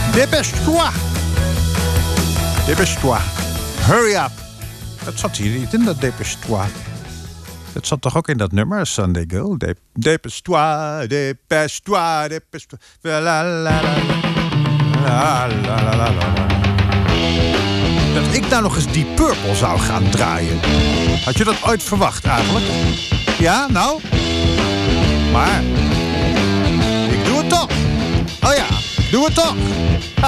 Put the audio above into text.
Dépêche-toi. Dépêche-toi. Hurry up. Dat zat hier niet in, dat dépêche-toi. Dat zat toch ook in dat nummer, Sunday Girl? Dépêche-toi, dépêche-toi, dépêche-toi. La la la la la la la. Dat ik nou nog eens Deep Purple zou gaan draaien. Had je dat ooit verwacht eigenlijk? Ja, nou? Maar ik doe het toch. Oh ja, ik doe het toch.